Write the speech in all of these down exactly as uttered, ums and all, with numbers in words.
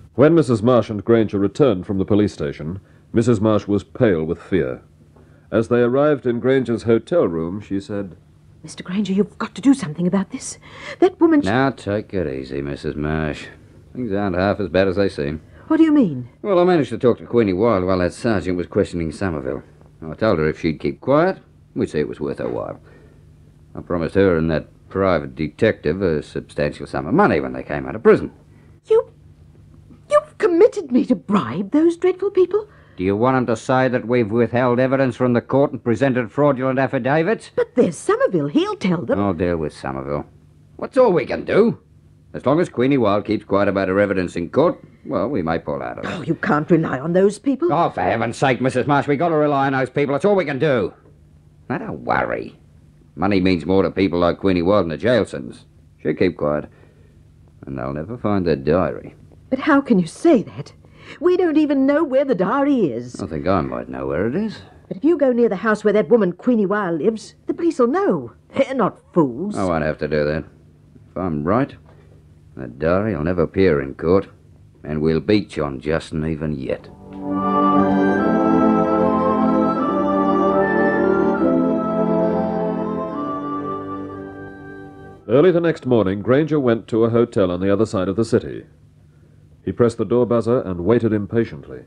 When Missus Marsh and Granger returned from the police station, Missus Marsh was pale with fear. As they arrived in Granger's hotel room, she said, Mister Granger, you've got to do something about this. That woman... Now, take it easy, Missus Marsh. Things aren't half as bad as they seem. What do you mean? Well, I managed to talk to Queenie Wilde while that sergeant was questioning Somerville. I told her if she'd keep quiet, we'd see it was worth her while. I promised her and that private detective a substantial sum of money when they came out of prison. You... You've committed me to bribe those dreadful people? Do you want them to say that we've withheld evidence from the court and presented fraudulent affidavits? But there's Somerville. He'll tell them. I'll deal with Somerville. What's all we can do? As long as Queenie Wilde keeps quiet about her evidence in court, well, we may pull out of it. Oh, you can't rely on those people. Oh, for heaven's sake, Missus Marsh, we got to rely on those people. That's all we can do. Now, don't worry. Money means more to people like Queenie Wilde and the Jailsons. She'll keep quiet. And they'll never find their diary. But how can you say that? We don't even know where the diary is. I think I might know where it is. But if you go near the house where that woman Queenie Wilde lives, the police will know. They're not fools. I won't have to do that. If I'm right, that diary will never appear in court, and we'll beat John Justin even yet. Early the next morning, Granger went to a hotel on the other side of the city. He pressed the door buzzer and waited impatiently.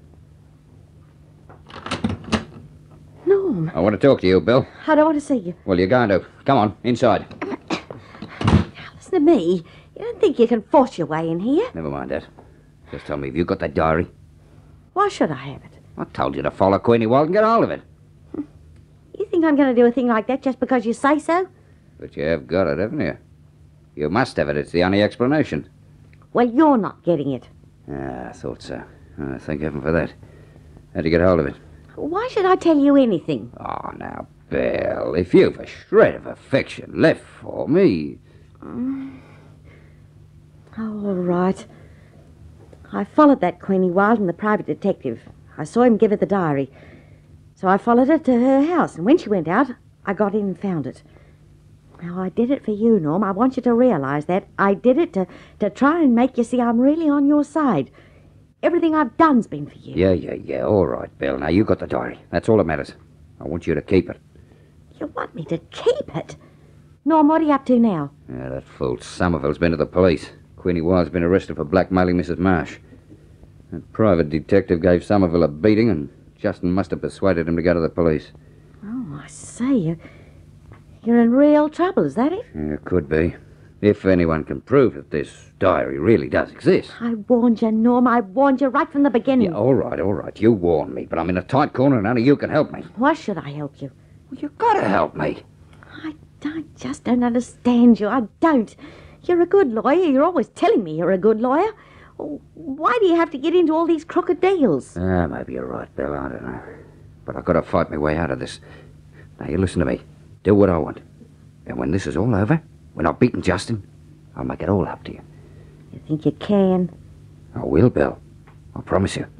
Norm. I want to talk to you, Bill. I don't want to see you. Well, you're going to. Come on, inside. Listen to me. You don't think you can force your way in here? Never mind that. Just tell me, have you got that diary? Why should I have it? I told you to follow Queenie Wilde and get hold of it. You think I'm going to do a thing like that just because you say so? But you have got it, haven't you? You must have it. It's the only explanation. Well, you're not getting it. Ah, I thought so. Oh, thank heaven for that. How'd you get hold of it? Why should I tell you anything? Oh, now, Bill, if you've a shred of affection left for me... Mm. Oh, all right. I followed that Queenie Wilde and the private detective. I saw him give her the diary. So I followed her to her house, and when she went out, I got in and found it. Now, I did it for you, Norm. I want you to realize that. I did it to, to try and make you see I'm really on your side. Everything I've done's been for you. Yeah, yeah, yeah. All right, Bill. Now, you got the diary. That's all that matters. I want you to keep it. You want me to keep it? Norm, what are you up to now? Yeah, that fool Somerville's been to the police. Queenie Wilde's been arrested for blackmailing Missus Marsh. That private detective gave Somerville a beating, and Justin must have persuaded him to go to the police. Oh, I say, you, you're in real trouble, is that it? Yeah, it could be. If anyone can prove that this diary really does exist. I warned you, Norm. I warned you right from the beginning. Yeah, all right, all right. You warned me, but I'm in a tight corner and only you can help me. Why should I help you? Well, you've got to help me. I don't, just don't understand you. I don't. You're a good lawyer. You're always telling me you're a good lawyer. Oh, why do you have to get into all these crooked deals? Ah, maybe you're right, Bill. I don't know. But I've got to fight my way out of this. Now, you listen to me. Do what I want. And when this is all over, when I've beaten Justin, I'll make it all up to you. You think you can? I will, Bill. I promise you.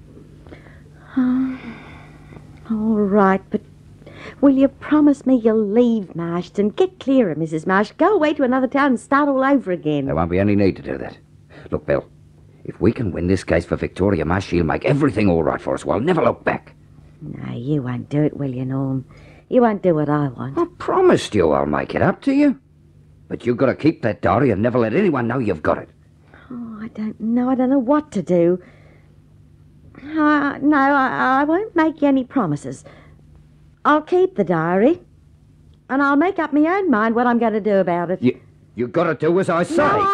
Oh, all right, but will you promise me you'll leave Marston? Get clear of Missus Marsh. Go away to another town and start all over again. There won't be any need to do that. Look, Bill, if we can win this case for Victoria Marsh, she'll make everything all right for us. We'll never look back. No, you won't do it, will you, Norm? You won't do what I want. I promised you I'll make it up to you. But you've got to keep that diary and never let anyone know you've got it. Oh, I don't know. I don't know what to do. Uh, no, I, I won't make you any promises. I'll keep the diary, and I'll make up my own mind what I'm going to do about it. You, you've got to do as I say. No,